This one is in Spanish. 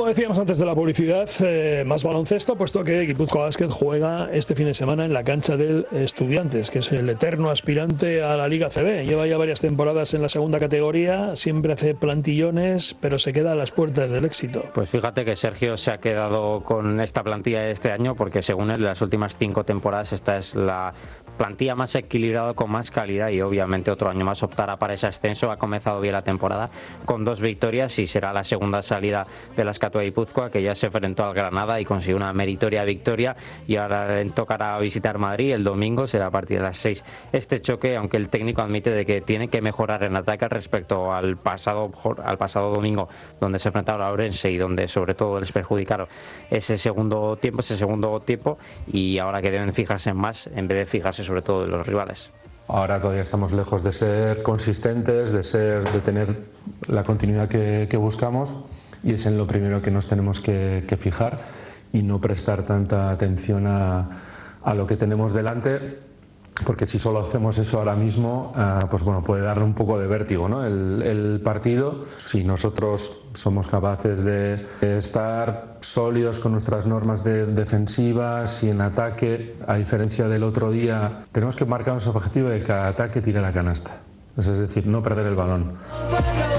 Como decíamos antes de la publicidad, más baloncesto, puesto que Guipúzcoa Basket juega este fin de semana en la cancha del Estudiantes, que es el eterno aspirante a la Liga CB. Lleva ya varias temporadas en la segunda categoría, siempre hace plantillones, pero se queda a las puertas del éxito. Pues fíjate que Sergio se ha quedado con esta plantilla de este año, porque según él, las últimas 5 temporadas esta es la plantilla más equilibrada, con más calidad, y obviamente otro año más optará para ese ascenso. Ha comenzado bien la temporada con 2 victorias y será la segunda salida de la Escatua de Guipúzcoa, que ya se enfrentó al Granada y consiguió una meritoria victoria, y ahora le tocará visitar Madrid el domingo, será a partir de las 6 este choque, aunque el técnico admite de que tiene que mejorar en ataque respecto al pasado domingo, donde se enfrentaron a Ourense y donde sobre todo les perjudicaron ese segundo tiempo, y ahora que deben fijarse más en vez de fijarse sobre todo en los rivales. Ahora todavía estamos lejos de ser consistentes, de tener la continuidad que buscamos, y es en lo primero que nos tenemos que fijar y no prestar tanta atención a lo que tenemos delante, porque si solo hacemos eso ahora mismo, pues bueno, puede darle un poco de vértigo, ¿no? El partido. Si nosotros somos capaces de estar sólidos con nuestras normas defensivas y en ataque, a diferencia del otro día, tenemos que marcarnos el objetivo de que cada ataque tire la canasta, es decir, no perder el balón.